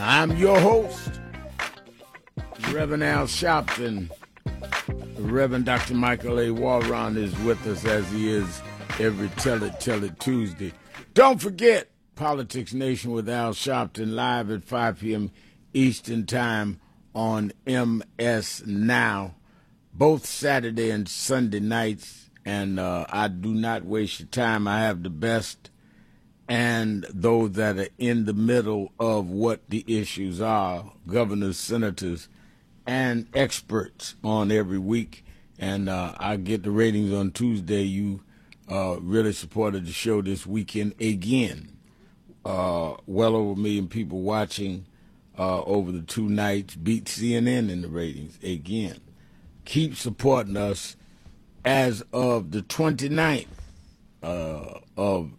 I'm your host, Reverend Al Sharpton. Reverend Dr. Michael A. Walron is with us as he is every Tell It Tuesday. Don't forget, Politics Nation with Al Sharpton live at 5 p.m. Eastern Time on MS Now, both Saturday and Sunday nights. And I do not waste your time. I have the best and those that are in the middle of what the issues are, governors, senators, and experts on every week. And I get the ratings on Tuesday. You really supported the show this weekend again. Well over 1 million people watching over the 2 nights. Beat CNN in the ratings again. Keep supporting us as of the 29th of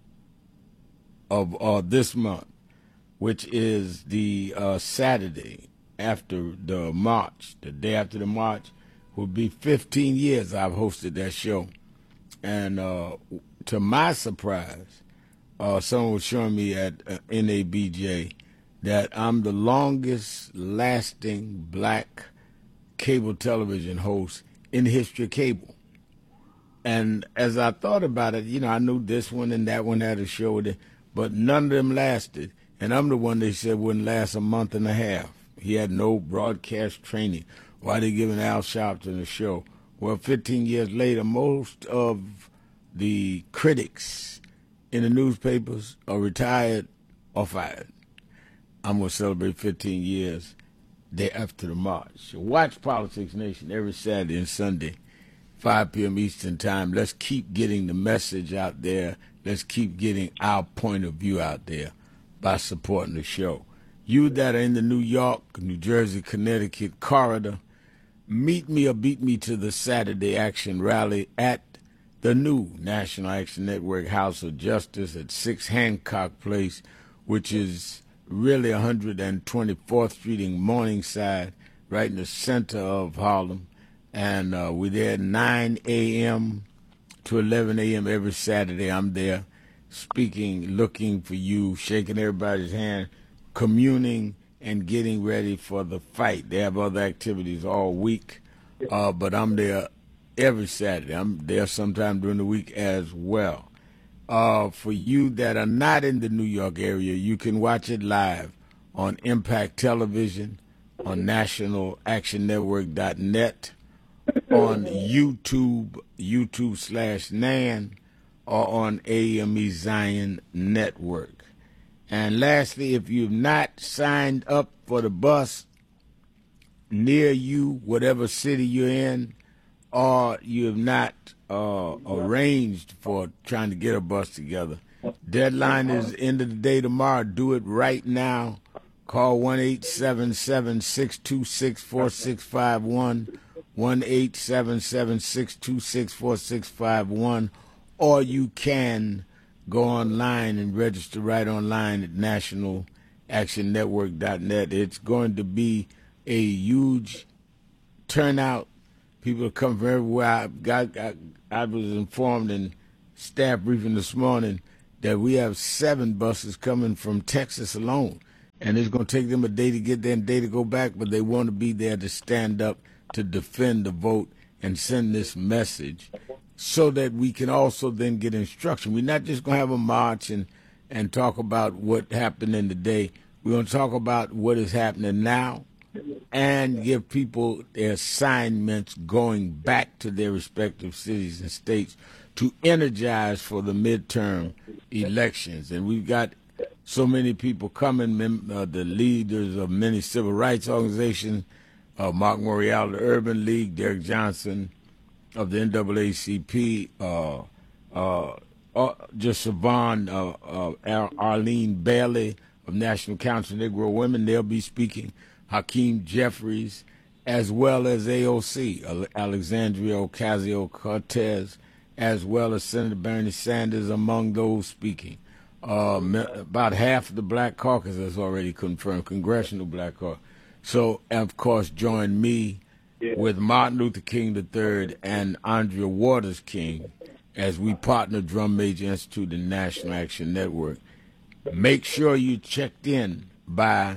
this month, which is the Saturday after the march. The day after the march will be 15 years I've hosted that show. And to my surprise, someone was showing me at NABJ that I'm the longest lasting black cable television host in the history of cable. And as I thought about it, I knew this one and that one had a show with it, but none of them lasted. And I'm the one they said wouldn't last a month and a half. He had no broadcast training. Why they giving Al Sharpton a show? Well, 15 years later, most of the critics in the newspapers are retired or fired. I'm going to celebrate 15 years day after the march. So watch Politics Nation every Saturday and Sunday, 5 p.m. Eastern Time. Let's keep getting the message out there. Let's keep getting our point of view out there by supporting the show. You that are in the New York, New Jersey, Connecticut corridor, meet me or beat me to the Saturday Action Rally at the new National Action Network House of Justice at 6 Hancock Place, which is really 124th Street in Morningside, right in the center of Harlem. And we're there at 9 a.m. to 11 a.m. every Saturday. I'm there speaking, looking for you, shaking everybody's hand, communing, and getting ready for the fight. They have other activities all week, but I'm there every Saturday. I'm there sometime during the week as well. For you that are not in the New York area, you can watch it live on Impact Television, on nationalactionnetwork.net, on YouTube/NAN, or on AME Zion Network. And lastly, if you've not signed up for the bus near you, whatever city you're in, or you have not arranged for trying to get a bus together, deadline is end of the day tomorrow. Do it right now. Call 1-877-626-4651, 1-877-626-4651, or you can go online and register right online at nationalactionnetwork.net. It's going to be a huge turnout. People are coming from everywhere. I was informed in staff briefing this morning that we have 7 buses coming from Texas alone. And it's going to take them a day to get there and a day to go back, but they want to be there to stand up, to defend the vote, and send this message so that we can also then get instruction. We're not just going to have a march and talk about what happened in the day. We're going to talk about what is happening now and give people their assignments going back to their respective cities and states to energize for the midterm elections. And we've got so many people coming, the leaders of many civil rights organizations, Mark Morial, the Urban League, Derek Johnson of the NAACP, just Savon, Arlene Bailey of National Council of Negro Women. They'll be speaking. Hakeem Jeffries, as well as AOC, Alexandria Ocasio-Cortez, as well as Senator Bernie Sanders among those speaking. About half of the Black Caucus is already confirmed, Congressional Black Caucus. So, of course, join me with Martin Luther King III and Andrea Waters King as we partner Drum Major Institute and National Action Network. Make sure you checked in by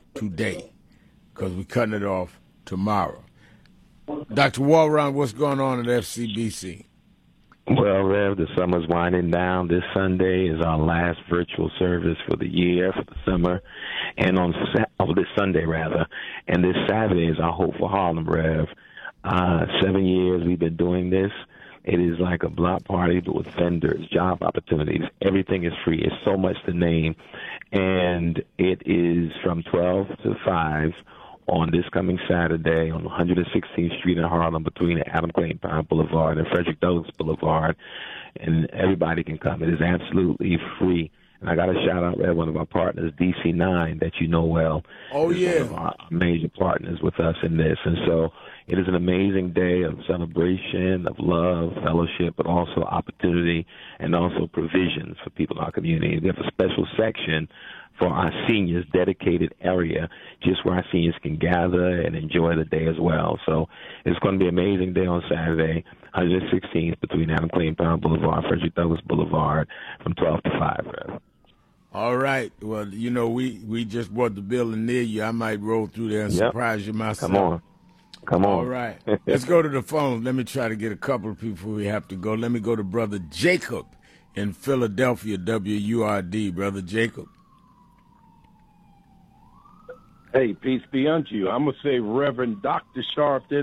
today because we're cutting it off tomorrow. Dr. Walron, what's going on at FCBC? Well, Rev, the summer's winding down. This Sunday is our last virtual service for the year, for the summer, and this Sunday, rather. And this Saturday is our Hope for Harlem, Rev. 7 years we've been doing this. It is like a block party, but with vendors, job opportunities. Everything is free. It's so much to name. And it is from 12 to 5 on this coming Saturday on 116th Street in Harlem between Adam Clayton Powell Boulevard and Frederick Douglass Boulevard. And everybody can come. It is absolutely free. And I got to shout out one of our partners, DC9, that you know well. Oh, yeah. One of our major partners with us in this. And so it is an amazing day of celebration, of love, fellowship, but also opportunity and also provisions for people in our community. We have a special section for our seniors, dedicated area, just where our seniors can gather and enjoy the day as well. So it's going to be an amazing day on Saturday, 116th between Adam Clayton Powell Boulevard, Frederick Douglass Boulevard, from 12 to 5. All right. Well, you know, we just bought the building near you. I might roll through there and surprise you myself. Come on. All right. Let's go to the phone. Let me try to get a couple of people before we have to go. Let me go to Brother Jacob in Philadelphia, WURD. Brother Jacob. Hey, peace be unto you. I'm gonna say Reverend Dr. Sharpton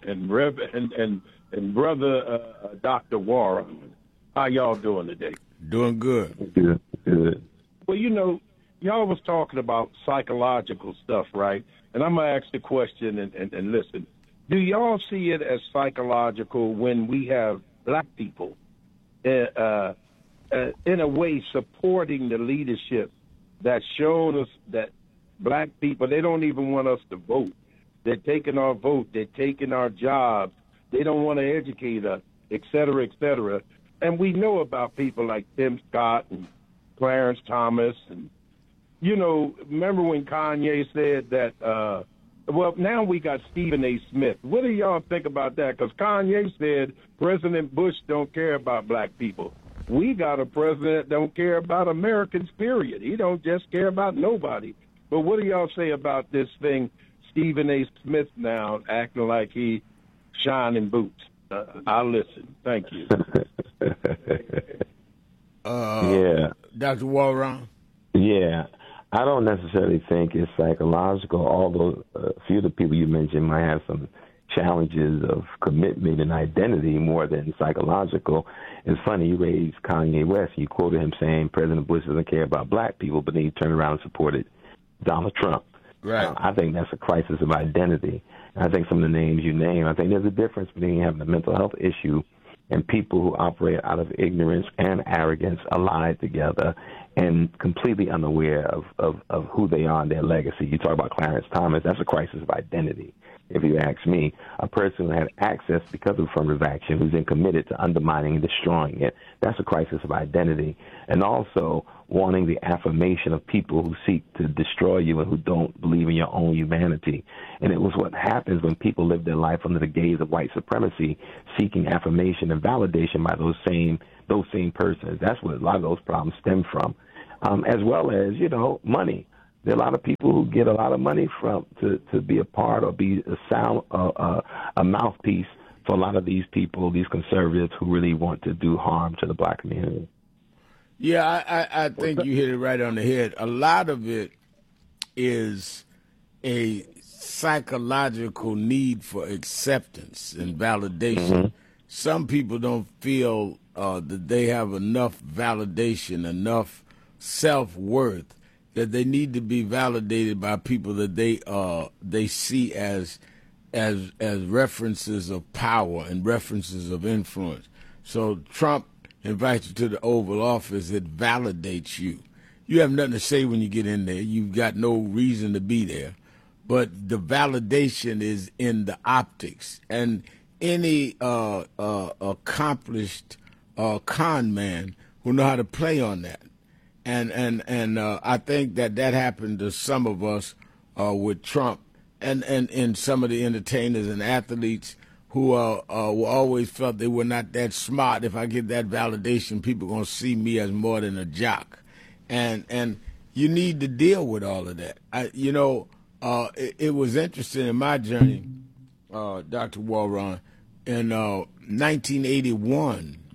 and Brother Dr. Warren. How y'all doing today? Doing good. Good. Well, you know, y'all was talking about psychological stuff, right? And I'm gonna ask the question and listen. Do y'all see it as psychological when we have black people, in a way, supporting the leadership that showed us that black people, they don't even want us to vote. They're taking our vote. They're taking our jobs. They don't want to educate us, et cetera, et cetera. And we know about people like Tim Scott and Clarence Thomas. And, you know, remember when Kanye said that, well, now we got Stephen A. Smith. What do y'all think about that? Because Kanye said President Bush don't care about black people. We got a president that don't care about Americans, period. He don't just care about nobody. But what do y'all say about this thing, Stephen A. Smith now acting like he shining boots? I'll listen. Thank you. Yeah. Dr. Walron? Yeah. I don't necessarily think it's psychological, although a few of the people you mentioned might have some challenges of commitment and identity more than psychological. It's funny, you raised Kanye West. You quoted him saying President Bush doesn't care about black people, but then you turned around and supported Donald Trump. Right. I think that's a crisis of identity. And I think some of the names you name, I think there's a difference between having a mental health issue and people who operate out of ignorance and arrogance allied together and completely unaware of who they are and their legacy. You talk about Clarence Thomas, that's a crisis of identity. If you ask me, a person who had access because of affirmative action, who's then committed to undermining and destroying it, that's a crisis of identity. And also wanting the affirmation of people who seek to destroy you and who don't believe in your own humanity. And it was what happens when people live their life under the gaze of white supremacy, seeking affirmation and validation by those same persons. That's where a lot of those problems stem from, as well as, you know, money. There are a lot of people who get a lot of money to be a part or be a mouthpiece for a lot of these people, these conservatives who really want to do harm to the black community. Yeah, I think you hit it right on the head. A lot of it is a psychological need for acceptance and validation. Mm-hmm. Some people don't feel that they have enough validation, enough self-worth, that they need to be validated by people that they see as references of power and references of influence. So Trump invites you to the Oval Office. It validates you. You have nothing to say when you get in there. You've got no reason to be there. But the validation is in the optics. And any accomplished con man will know how to play on that. And I think that happened to some of us with Trump and some of the entertainers and athletes who always felt they were not that smart. If I get that validation, people are going to see me as more than a jock. And you need to deal with all of that. it was interesting in my journey, Dr. Walron, in 1981,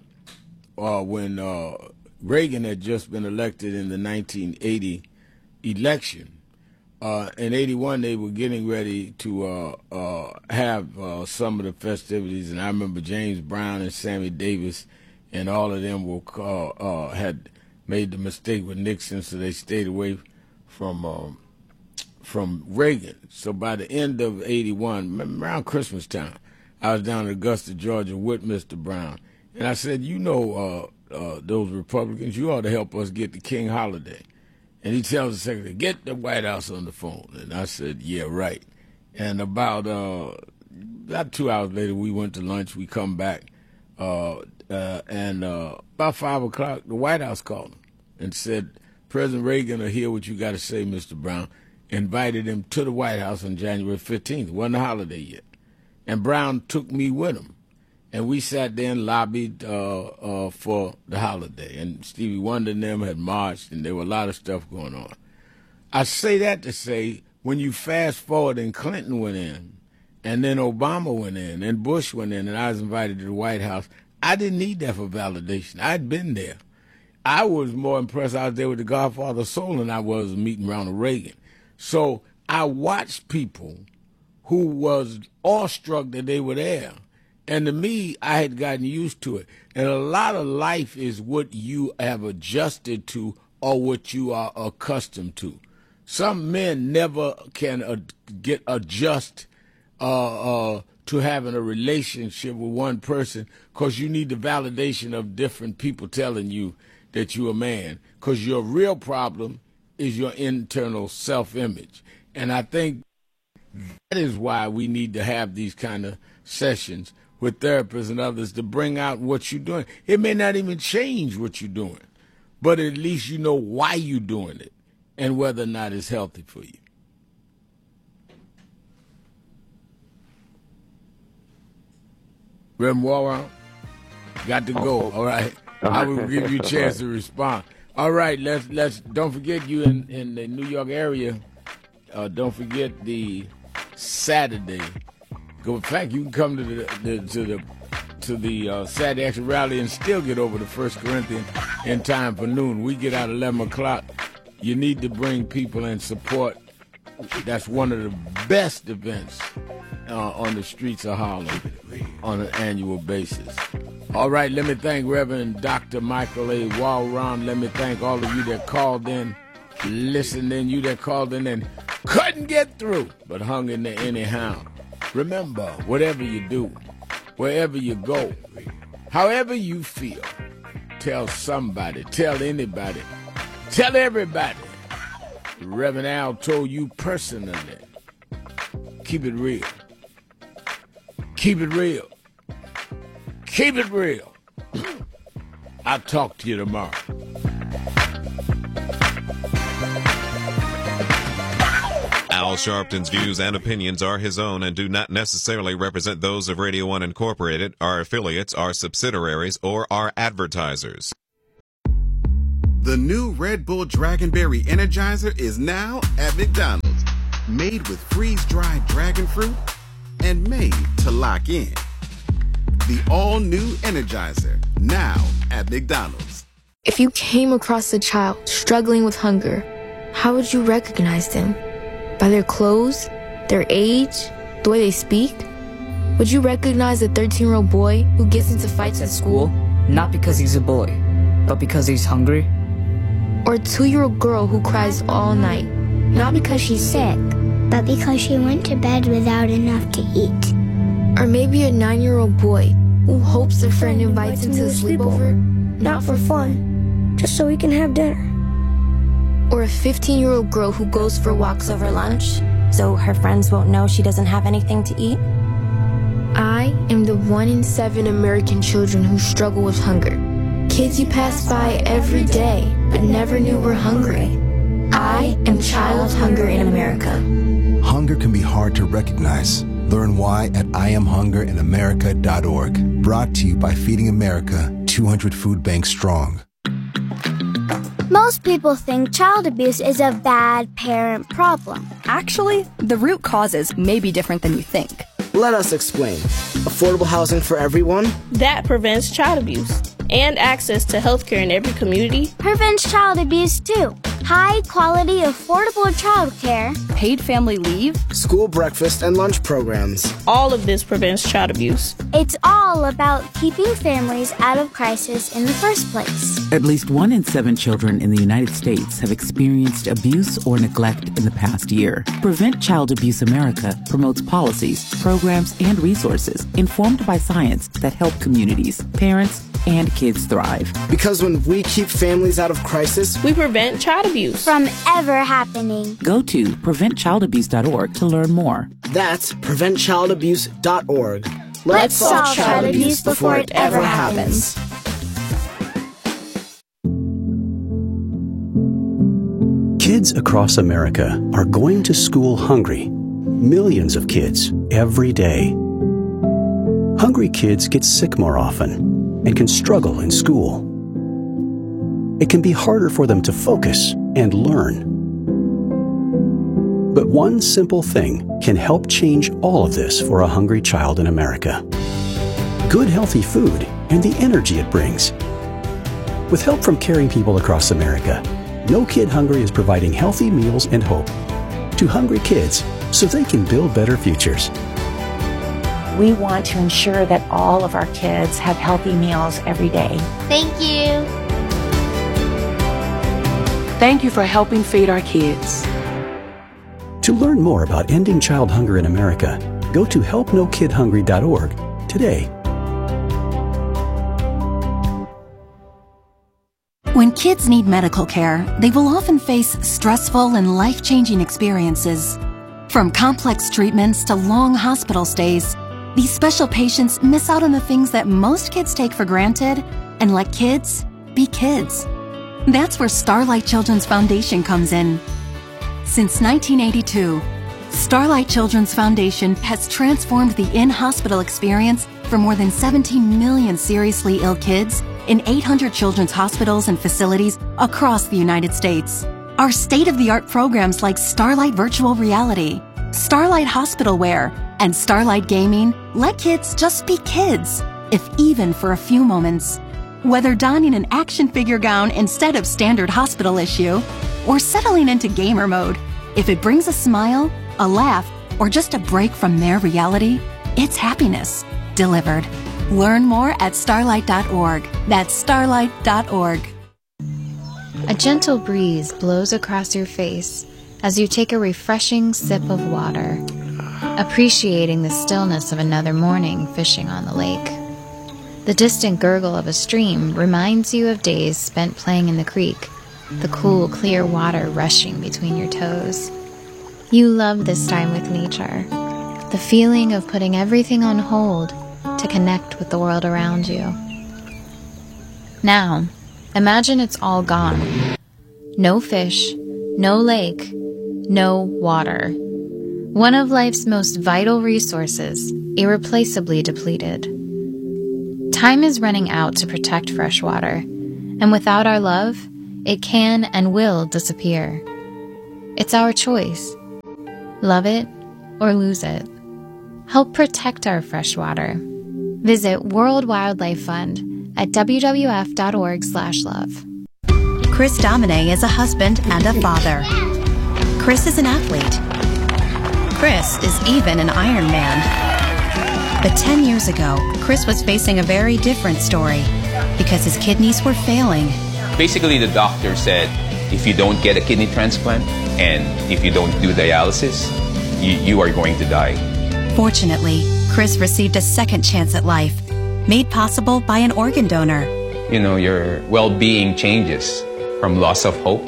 when Reagan had just been elected in the 1980 election. In 81, they were getting ready to have some of the festivities, and I remember James Brown and Sammy Davis and all of them were had made the mistake with Nixon, so they stayed away from Reagan. So by the end of 81, around Christmas time, I was down in Augusta, Georgia with Mr. Brown, and I said, you know, those Republicans, you ought to help us get the King holiday. And he tells the secretary, get the White House on the phone. And I said, yeah, right. And about 2 hours later, we went to lunch. We come back. And about 5 o'clock, the White House called him and said, President Reagan will hear what you got to say, Mr. Brown. Invited him to the White House on January 15th. It wasn't a holiday yet. And Brown took me with him. And we sat there and lobbied for the holiday. And Stevie Wonder and them had marched, and there were a lot of stuff going on. I say that to say, when you fast forward and Clinton went in, and then Obama went in, and Bush went in, and I was invited to the White House, I didn't need that for validation. I'd been there. I was more impressed I was there with the Godfather Soul than I was meeting Ronald Reagan. So I watched people who was awestruck that they were there. And to me, I had gotten used to it. And a lot of life is what you have adjusted to or what you are accustomed to. Some men never can adjust to having a relationship with one person because you need the validation of different people telling you that you're a man. Because your real problem is your internal self-image. And I think that is why we need to have these kind of sessions with therapists and others to bring out what you're doing. It may not even change what you're doing, but at least you know why you're doing it and whether or not it's healthy for you. Reverend Walron, got to go. All right. I will give you a chance to respond. All right, let's don't forget you in the New York area. Don't forget the Saturday. In fact, you can come to the Saturday Action Rally and still get over to 1 Corinthians in time for noon. We get out at 11 o'clock. You need to bring people and support. That's one of the best events on the streets of Harlem on an annual basis. All right, let me thank Reverend Dr. Michael A. Walron. Let me thank all of you that called in, listened in, you that called in and couldn't get through, but hung in there anyhow. Remember, whatever you do, wherever you go, however you feel, tell somebody, tell anybody, tell everybody. Reverend Al told you personally, keep it real. Keep it real. Keep it real. I'll talk to you tomorrow. Al Sharpton's views and opinions are his own and do not necessarily represent those of Radio One Incorporated, our affiliates, our subsidiaries, or our advertisers. The new Red Bull Dragonberry Energizer is now at McDonald's. Made with freeze-dried dragon fruit and made to lock in. The all-new Energizer, now at McDonald's. If you came across a child struggling with hunger, how would you recognize them? By their clothes, their age, the way they speak? Would you recognize a 13-year-old boy who gets into fights at school? Not because he's a boy, but because he's hungry? Or a 2-year-old girl who cries all night? Not because she's sick, but because she went to bed without enough to eat. Or maybe a 9-year-old boy who hopes a friend invites him to a sleepover? Not for fun, just so he can have dinner. Or a 15-year-old girl who goes for walks over lunch, so her friends won't know she doesn't have anything to eat? I am the 1 in 7 American children who struggle with hunger. Kids you pass by every day, but never knew were hungry. I am Child Hunger in America. Hunger can be hard to recognize. Learn why at IamHungerInAmerica.org. Brought to you by Feeding America, 200 Food Banks Strong. Most people think child abuse is a bad parent problem. Actually, the root causes may be different than you think. Let us explain. Affordable housing for everyone? That prevents child abuse. And access to healthcare in every community prevents child abuse too. High quality, affordable childcare, paid family leave, school breakfast and lunch programs. All of this prevents child abuse. It's all about keeping families out of crisis in the first place. At least 1 in 7 children in the United States have experienced abuse or neglect in the past year. Prevent Child Abuse America promotes policies, programs, and resources informed by science that help communities, parents, and kids thrive. Because when we keep families out of crisis, we prevent child abuse from ever happening. Go to preventchildabuse.org to learn more. That's preventchildabuse.org. Let's solve child abuse before it ever happens. Kids across America are going to school hungry. Millions of kids every day. Hungry kids get sick more often and can struggle in school. It can be harder for them to focus and learn. But one simple thing can help change all of this for a hungry child in America. Good healthy food and the energy it brings. With help from caring people across America, No Kid Hungry is providing healthy meals and hope to hungry kids so they can build better futures. We want to ensure that all of our kids have healthy meals every day. Thank you. Thank you for helping feed our kids. To learn more about ending child hunger in America, go to helpnokidhungry.org today. When kids need medical care, they will often face stressful and life-changing experiences. From complex treatments to long hospital stays, these special patients miss out on the things that most kids take for granted and let kids be kids. That's where Starlight Children's Foundation comes in. Since 1982, Starlight Children's Foundation has transformed the in-hospital experience for more than 17 million seriously ill kids in 800 children's hospitals and facilities across the United States. Our state-of-the-art programs like Starlight Virtual Reality, Starlight Hospital Wear, and Starlight Gaming let kids just be kids, if even for a few moments. Whether donning an action figure gown instead of standard hospital issue, or settling into gamer mode, if it brings a smile, a laugh, or just a break from their reality, it's happiness delivered. Learn more at starlight.org. That's starlight.org. A gentle breeze blows across your face as you take a refreshing sip of water, appreciating the stillness of another morning fishing on the lake. The distant gurgle of a stream reminds you of days spent playing in the creek, the cool, clear water rushing between your toes. You love this time with nature, the feeling of putting everything on hold to connect with the world around you. Now, imagine it's all gone. No fish, no lake, no water. One of life's most vital resources, irreplaceably depleted. Time is running out to protect fresh water, and without our love, it can and will disappear. It's our choice. Love it or lose it. Help protect our fresh water. Visit World Wildlife Fund at wwf.org/love. Chris Domine is a husband and a father. Chris is an athlete. Chris is even an Ironman. But 10 years ago, Chris was facing a very different story because his kidneys were failing. Basically, the doctor said, if you don't get a kidney transplant and if you don't do dialysis, you are going to die. Fortunately, Chris received a second chance at life, made possible by an organ donor. You know, your well-being changes from loss of hope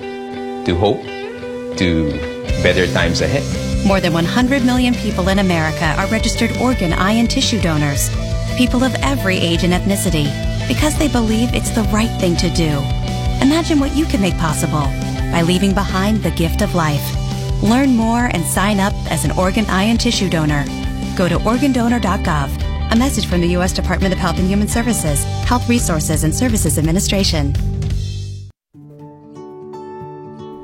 to better times ahead. More than 100 million people in America are registered organ, eye, and tissue donors. People of every age and ethnicity, because they believe it's the right thing to do. Imagine what you can make possible by leaving behind the gift of life. Learn more and sign up as an organ, eye, and tissue donor. Go to organdonor.gov. A message from the U.S. Department of Health and Human Services, Health Resources and Services Administration.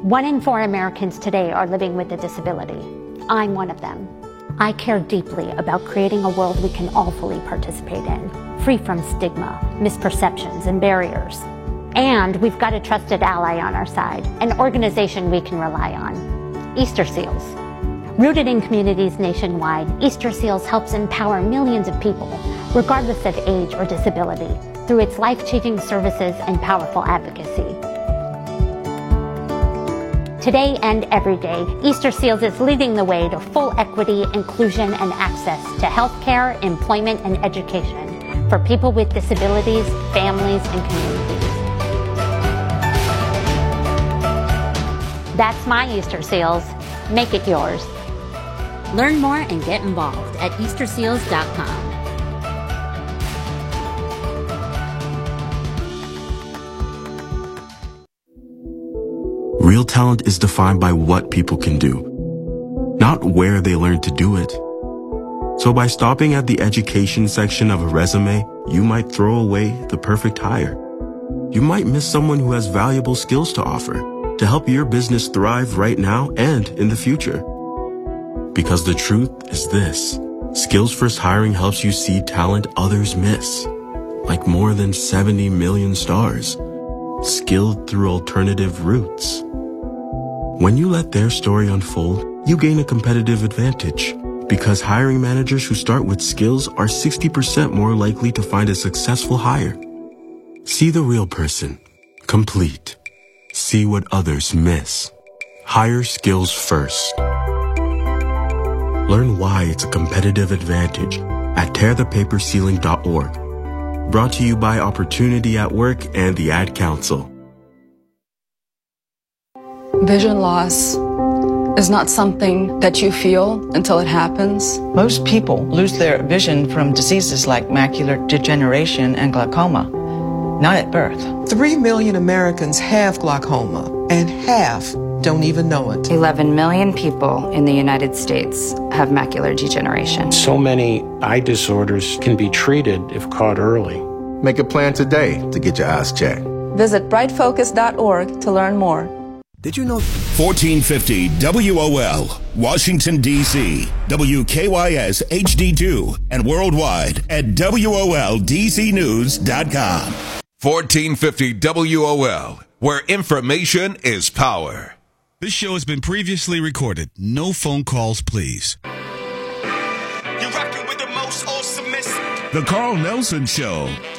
1 in 4 Americans today are living with a disability. I'm one of them. I care deeply about creating a world we can all fully participate in, free from stigma, misperceptions, and barriers. And we've got a trusted ally on our side, an organization we can rely on, Easter Seals. Rooted in communities nationwide, Easter Seals helps empower millions of people, regardless of age or disability, through its life-changing services and powerful advocacy. Today and every day, Easter Seals is leading the way to full equity, inclusion, and access to healthcare, employment, and education for people with disabilities, families, and communities. That's my Easter Seals. Make it yours. Learn more and get involved at EasterSeals.com. Real talent is defined by what people can do, not where they learn to do it. So by stopping at the education section of a resume, you might throw away the perfect hire. You might miss someone who has valuable skills to offer to help your business thrive right now and in the future. Because the truth is this: Skills First Hiring helps you see talent others miss, like more than 70 million stars, skilled through alternative routes. When you let their story unfold, you gain a competitive advantage, because hiring managers who start with skills are 60% more likely to find a successful hire. See the real person, complete. See what others miss. Hire skills first. Learn why it's a competitive advantage at tearthepaperceiling.org. Brought to you by Opportunity at Work and the Ad Council. Vision loss is not something that you feel until it happens. Most people lose their vision from diseases like macular degeneration and glaucoma, not at birth. 3 million Americans have glaucoma, and half don't even know it. 11 million people in the United States have macular degeneration. So many eye disorders can be treated if caught early. Make a plan today to get your eyes checked. Visit brightfocus.org to learn more. Did you know 1450 WOL, Washington, D.C., WKYS HD2, and worldwide at WOLDCnews.com. 1450 WOL, where information is power. This show has been previously recorded. No phone calls, please. You're rocking with the most awesomest. The Carl Nelson Show.